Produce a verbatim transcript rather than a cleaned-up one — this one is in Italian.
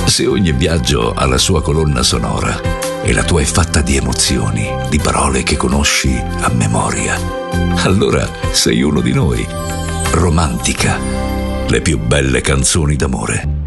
se ogni viaggio ha la sua colonna sonora e la tua è fatta di emozioni, di parole che conosci a memoria, allora sei uno di noi. Romantica, le più belle canzoni d'amore.